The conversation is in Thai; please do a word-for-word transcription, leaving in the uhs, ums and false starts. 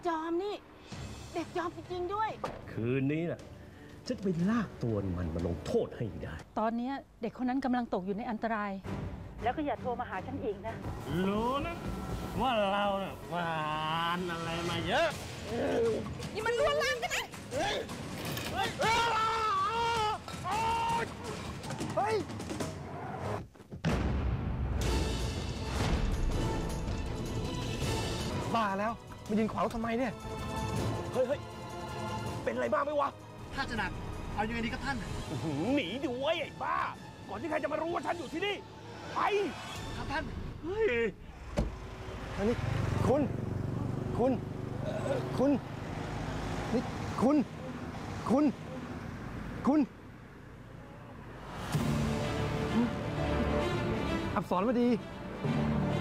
จอมนี่เด็กจอมจริงๆด้วยคืนนี้น่ะฉันจะไปลากตัวมันมาลงโทษให้ได้ตอนนี้เด็กคนนั้นกำลังตกอยู่ในอันตรายแล้วก็อย่าโทรมาหาฉันอีกนะรู้นะว่าเราเนี่ยผ่านอะไรมาเยอะนี่มันลวนลามกันนะเฮ้ยเฮ้ยเฮ้ยบ้าแล้วมายืนขวางทำไมเนี่ยเฮ้ยเฮ้ยเป็นอะไรบ้างไหมวะถ้าจะหนักเอายังไงดีกับท่านหนีดิเว้ยไอ้บ้าก่อนที่ใครจะมารู้ว่าฉันอยู่ที่นี่ไปครับท่านเฮ้ยอันนี้คุณคุณคุณนี่คุณคุณคุณอักษรวดี